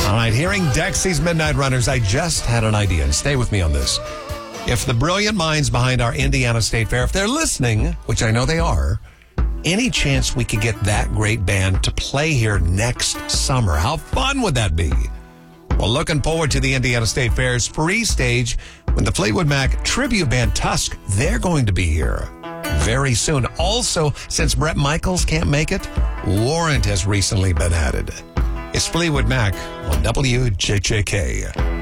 All right, hearing Dexy's Midnight Runners, I just had an idea, and stay with me on this. If the brilliant minds behind our Indiana State Fair, if they're listening, which I know they are, any chance we could get that great band to play here next summer? How fun would that be? Well, looking forward to the Indiana State Fair's free stage when the Fleetwood Mac tribute band Tusk, they're going to be here very soon. Also, since Bret Michaels can't make it, Warrant has recently been added. It's Fleetwood Mac on WJJK.